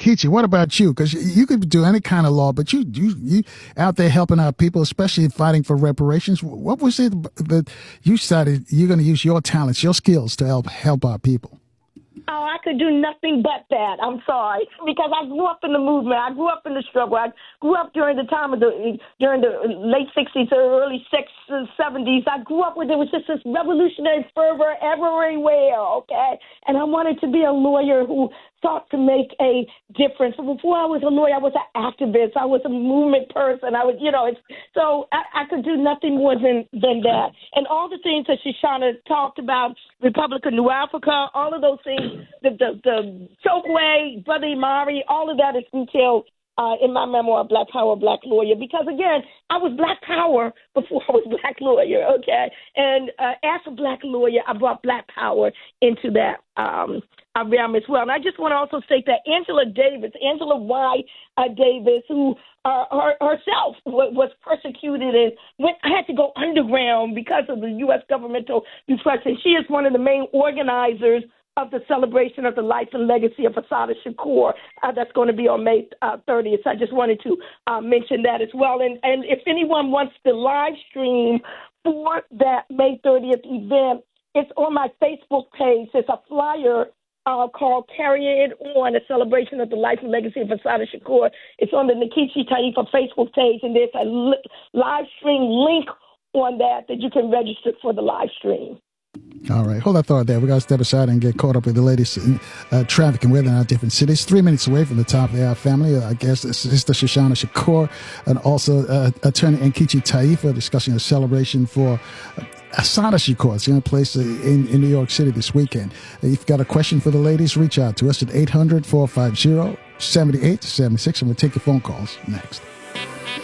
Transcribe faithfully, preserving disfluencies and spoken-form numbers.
Nkechi, what about you? Because you could do any kind of law, but you you you out there helping our people, especially fighting for reparations. What was it that you decided you're going to use your talents, your skills to help help our people? Oh, I could do nothing but that. I'm sorry, because I grew up in the movement. I grew up in the struggle. I grew up during the time of the during the late sixties or early seventies. I grew up where there was just this revolutionary fervor everywhere. Okay, and I wanted to be a lawyer who sought to make a difference. Before I was a lawyer, I was an activist. I was a movement person. I was, you know, it's, so I, I could do nothing more than, than that. And all the things that Shoshana talked about, Republic of New Africa, all of those things, the the, the Chokwe, Brother Imari, all of that is detailed uh, in my memoir, Black Power, Black Lawyer. Because, again, I was Black Power before I was Black Lawyer, okay? And uh, as a Black lawyer, I brought Black Power into that um realm as well. And I just want to also state that Angela Davis, Angela Y. Uh, Davis, who uh, her, herself was, was persecuted and went, had to go underground because of the U S governmental repression. She is one of the main organizers of the celebration of the life and legacy of Assata Shakur. Uh, that's going to be on May uh, thirtieth. So I just wanted to uh, mention that as well. And, and if anyone wants the live stream for that May thirtieth event, it's on my Facebook page. It's a flyer Uh, called Carry It On, a celebration of the life and legacy of Assata Shakur. It's on the Nkechi Taifa Facebook page, and there's a li- live stream link on that that you can register for the live stream. All right. Hold that thought there. We got to step aside and get caught up with the latest uh, traffic and weather in our different cities. Three minutes away from the top of the hour family, uh, I guess, Sister Shoshana Shakur and also uh, Attorney Nkechi Taifa discussing a celebration for uh, Assata Shakur. It's going to place in, in New York City this weekend. If you've got a question for the ladies, reach out to us at eight hundred, four five zero, seven eight seven six, and we'll take your phone calls next.